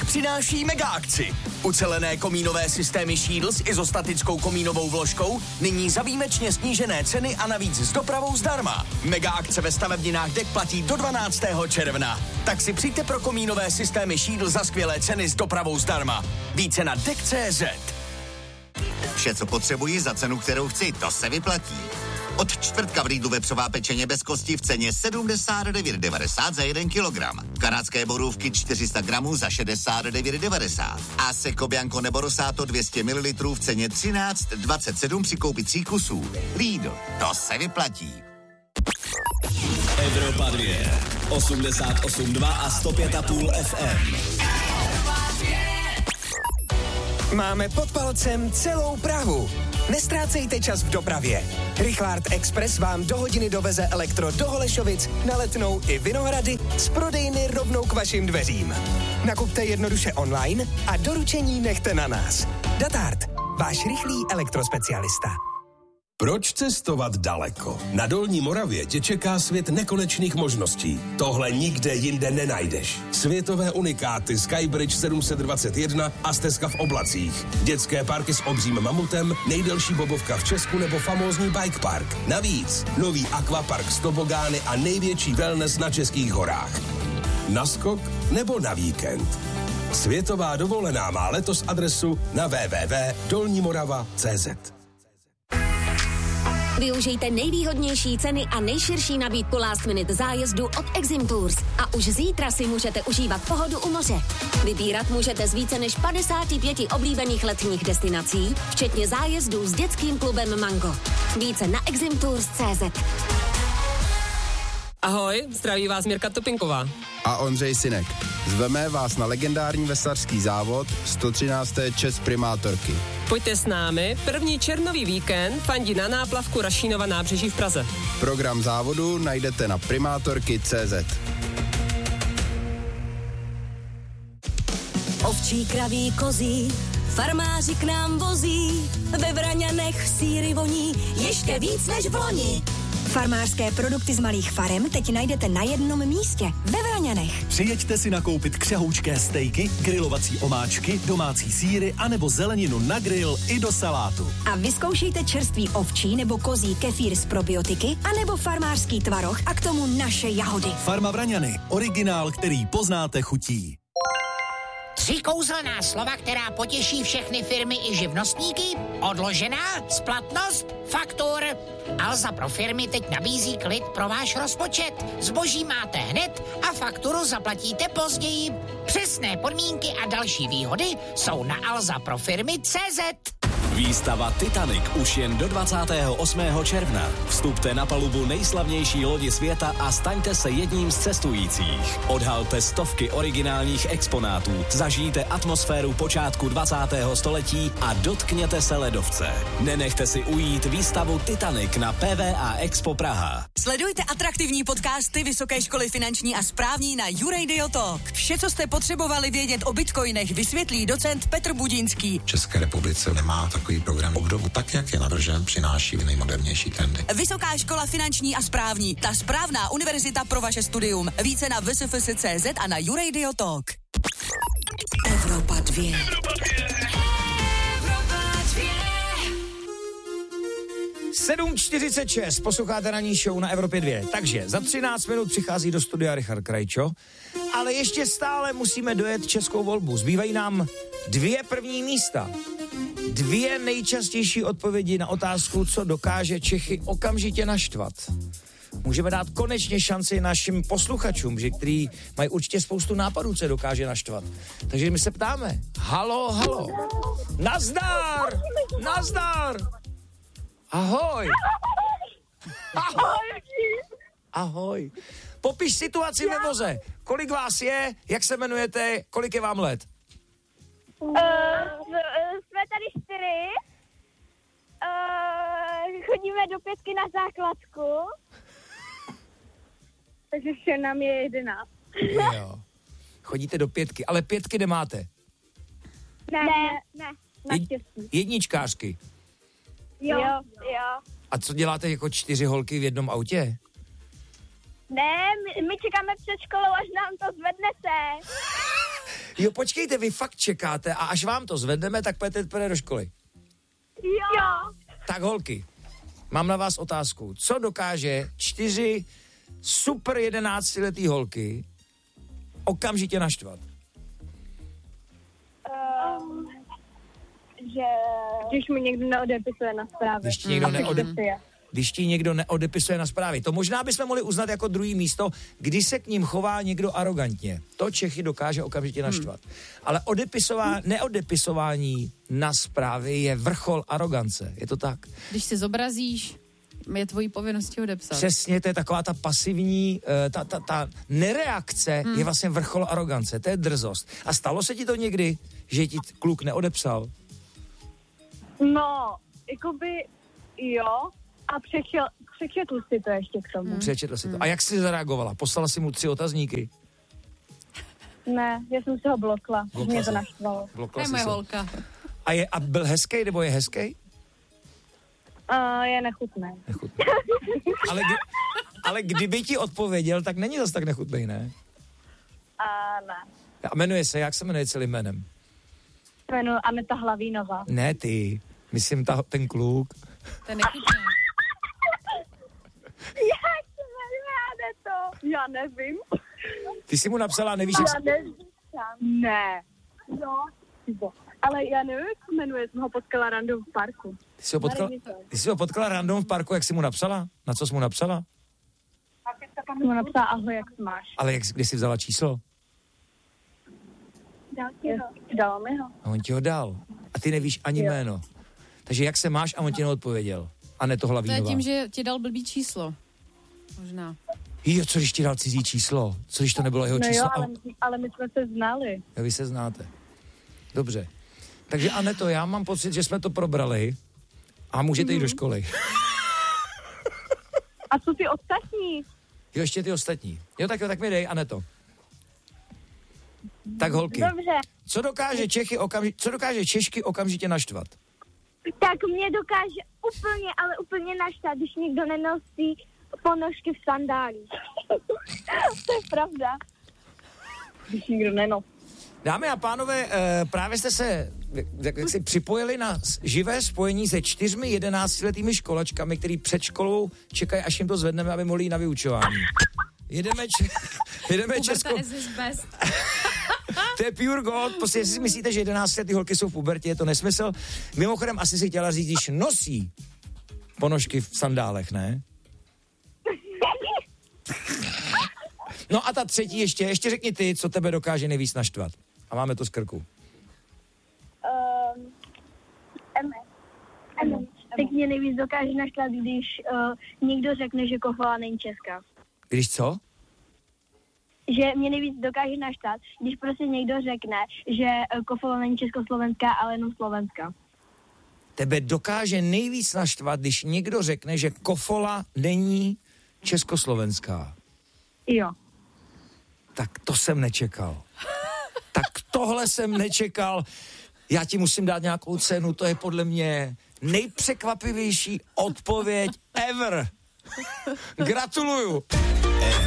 přináší mega akci. Ucelené komínové systémy Shields i s izostatickou komínovou vložkou nyní za výjimečně snížené ceny a navíc s dopravou zdarma. Mega akce ve stavebninách DEK platí do 12. června. Tak si přijďte pro komínové systémy Shields za skvělé ceny s dopravou zdarma. Více na DEK.cz. Vše, co potřebuji za cenu, kterou chci, to se vyplatí. Od čtvrtka v Lidlu vepřová pečeně bez kosti v ceně 79,90 za 1 kilogram. Kanadské borůvky 400 gramů za 69,90. A Seco Bianco nebo Rosato 200 ml v ceně 13,27 při koupi 3 kusů. Lidl, to se vyplatí. Evropa 2, 88,2 a 105,5 FM. Máme pod palcem celou Prahu. Nestrácejte čas v dopravě. Richard Express vám do hodiny doveze elektro do Holešovic, na Letnou i Vinohrady z prodejny rovnou k vašim dveřím. Nakupte jednoduše online a doručení nechte na nás. Datard, váš rychlý elektrospecialista. Proč cestovat daleko? Na Dolní Moravě tě čeká svět nekonečných možností. Tohle nikde jinde nenajdeš. Světové unikáty Skybridge 721 a stezka v oblacích. Dětské parky s obřím mamutem, nejdelší bobovka v Česku nebo famózní bike park. Navíc nový akvapark s tobogány a největší wellness na českých horách. Na skok nebo na víkend? Světová dovolená má letos adresu na www.dolnimorava.cz. Využijte nejvýhodnější ceny a nejširší nabídku last minute zájezdu od Exim Tours. A už zítra si můžete užívat pohodu u moře. Vybírat můžete z více než 55 oblíbených letních destinací, včetně zájezdů s dětským klubem Mango. Více na eximtours.cz. Ahoj, zdraví vás Mirka Topinková. A Ondřej Synek. Zveme vás na legendární veslařský závod 113. čest primátorky. Pojďte s námi, první červnový víkend fandí na náplavku Rašínova nábřeží v Praze. Program závodu najdete na primátorky.cz. Ovčí, kraví, kozí, farmáři k nám vozí, ve Vraňanech sýry voní, ještě víc než v loni. Farmářské produkty z malých farem teď najdete na jednom místě, ve Vraňanech. Přijeďte si nakoupit křehoučké stejky, grilovací omáčky, domácí sýry anebo zeleninu na grill i do salátu. A vyzkoušejte čerstvý ovčí nebo kozí kefír z probiotiky anebo farmářský tvaroh a k tomu naše jahody. Farma Vraňany, originál, který poznáte chutí. 3 kouzelná slova, která potěší všechny firmy i živnostníky. Odložená, splatnost, faktur. Alza pro firmy teď nabízí klid pro váš rozpočet. Zboží máte hned a fakturu zaplatíte později. Přesné podmínky a další výhody jsou na alzaprofirmy.cz. Výstava Titanic už jen do 28. června. Vstupte na palubu nejslavnější lodi světa a staňte se jedním z cestujících. Odhalte stovky originálních exponátů, zažijte atmosféru počátku 20. století a dotkněte se ledovce. Nenechte si ujít výstavu Titanic na PVA Expo Praha. Sledujte atraktivní podcasty Vysoké školy finanční a správní na YouRadio Talk. Vše, co jste potřebovali vědět o bitcoinech, vysvětlí docent Petr Budínský. V České republice nemá takový program obdobu, tak jak je navržen, přináší nejmodernější trendy. Vysoká škola finanční a správní, ta správná univerzita pro vaše studium. Více na vsfs.cz a na YouRadio Talk. Evropa 2. Evropa 7:46, posloucháte ranní show na Evropě 2. Takže za 13 minut přichází do studia Richard Krajčo, ale ještě stále musíme dojet českou volbu. Zbývají nám 2 první místa. 2 nejčastější odpovědi na otázku, co dokáže Čechy okamžitě naštvat. Můžeme dát konečně šanci našim posluchačům, že kteří mají určitě spoustu nápadů, co dokáže naštvat. Takže my se ptáme. Halo, halo. Nazdar! Nazdar! Ahoj. Ahoj. Ahoj. Popiš situaci ve voze. Kolik vás je, jak se jmenujete, kolik je vám let? Jsme tady 4. Chodíme do 5 na základku. Takže vše nám je 11. Jo. Chodíte do 5, ale 5 nemáte? Ne. Naštěstí. Jedničkářky? Jo. A co děláte jako 4 holky v jednom autě? Ne, my čekáme před školou, až nám to zvedne se. Jo, počkejte, vy fakt čekáte a až vám to zvedneme, tak půjdete do školy. Jo. Tak holky, mám na vás otázku. Co dokáže 4 super 11letý holky okamžitě naštvat? Že když mi někdo neodepisuje na zprávy. Když ti někdo neodepisuje na zprávy. To možná bychom mohli uznat jako druhý místo, když se k ním chová někdo arrogantně. To Čechy dokáže okamžitě naštvat. Ale neodepisování na zprávy je vrchol arogance. Je to tak? Když se zobrazíš, je tvojí povinností odepsat. Přesně, to je taková ta pasivní, ta nereakce je vlastně vrchol arogance. To je drzost. A stalo se ti to někdy, že ti kluk neodepsal? No, jakoby jo, a přečetl si to ještě k tomu. Přečetl si to. A jak jsi zareagovala? Poslala si mu 3 otazníky? Ne, já jsem se ho blokla. Mě to naštvalo. To je moje holka. A byl hezký, nebo je hezký? Je nechutný. Ale kdyby ti odpověděl, tak není zas tak nechutný, ne? Ne. A jmenuje se, jak se jmenuje celým jménem? Jmenuji Aneta Hlavínová. Ne ty, myslím ten kluk. To je nechutný. Jak se jmenuje Aneto? Já nevím. Ty jsi mu napsala, nevíš, jak se... Ne. Jo. Ale já nevím, jak se jmenuje, jsem ho potkala random v parku. Ty jsi ho potkala random v parku, jak jsi mu napsala? Na co jsi mu napsala? Jsem mu napsala, ahoj, jak se máš. Ale kdy jsi vzala číslo? Dal mi ho. A on ti ho dal. A ty nevíš ani jméno. Takže jak se máš a on ti neodpověděl? A ne to Hlavínová. To je tím, že ti dal blbý číslo. Možná. Jo, co když ti dal cizí číslo? Co když to nebylo jeho číslo? Jo, ale my jsme se znali. Jo, vy se znáte. Dobře. Takže Aneto, já mám pocit, že jsme to probrali a můžete jít do školy. A co ty ostatní? Jo, ještě ty ostatní. Jo, tak mi dej, Aneto. Tak holky. Dobře. Co dokáže Češky okamžitě naštvat? Tak mě dokáže úplně naštvat, když někdo nenosí ponožky v sandálích. To je pravda. Když někdo nenosí. Dámy a pánové, právě jste se jak si připojili na živé spojení se 4 11letými školačkami, který před školou čekají, až jim to zvedneme, aby mohli jít na vyučování. Jedeme Českou... To je pure gold, prostě jestli si myslíte, že 11letý holky jsou v pubertě, je to nesmysl. Mimochodem asi si chtěla říct, když nosí ponožky v sandálech, ne? No a ta třetí ještě řekni ty, co tebe dokáže nejvíc naštvat. A máme to z krku. Teď mě nejvíc dokáže naštvat, když někdo řekne, že Kofola není česká. Když co? Že mě nejvíc dokáže naštvat, když prostě někdo řekne, že Kofola není československá, ale jenom slovenská. Tebe dokáže nejvíc naštvat, když někdo řekne, že Kofola není československá. Jo. Tak to jsem nečekal. Tak tohle jsem nečekal. Já ti musím dát nějakou cenu, to je podle mě nejpřekvapivější odpověď ever. Gratuluju.